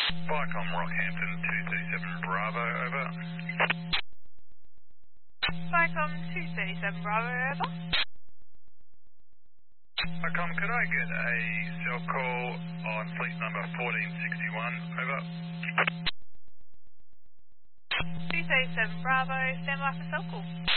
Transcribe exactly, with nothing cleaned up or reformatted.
Vicom Rockhampton two thirty-seven Bravo, over. Vicom two thirty-seven Bravo, over. Vicom, could I get a cell call on fleet number fourteen sixty-one, over? two thirty-seven Bravo, stand by for cell call.